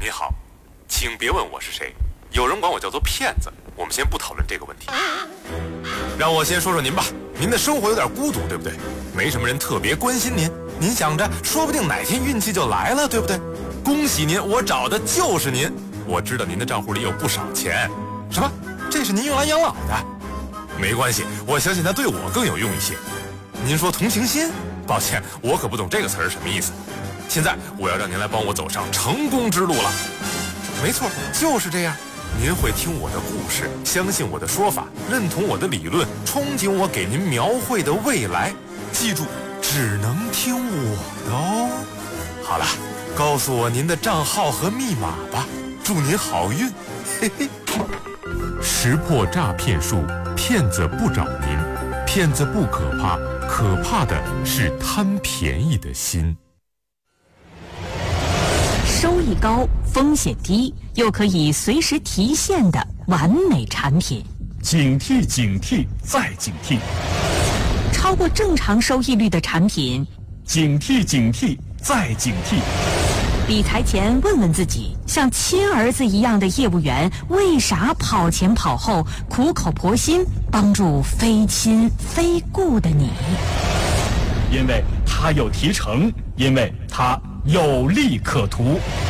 你好，请别问我是谁，有人管我叫做骗子。我们先不讨论这个问题，让我先说说您吧。您的生活有点孤独，对不对？没什么人特别关心您，您想着说不定哪天运气就来了，对不对？恭喜您，我找的就是您。我知道您的账户里有不少钱。什么？这是您用来养老的？没关系，我相信它对我更有用一些。您说同情心？抱歉，我可不懂这个词儿什么意思。现在我要让您来帮我走上成功之路了。没错，就是这样。您会听我的故事，相信我的说法，认同我的理论，憧憬我给您描绘的未来。记住，只能听我的哦。好了，告诉我您的账号和密码吧，祝您好运。嘿嘿。 识破诈骗术，骗子不找您，骗子不可怕，可怕的是贪便宜的心。 收益高、风险低，又可以随时提现的完美产品。 警惕警惕再警惕， 超过正常收益率的产品。 警惕警惕再警惕。 理财前问问自己，像亲儿子一样的业务员为啥跑前跑后，苦口婆心帮助非亲非故的你？ 因为他有提成，因为他有利可图。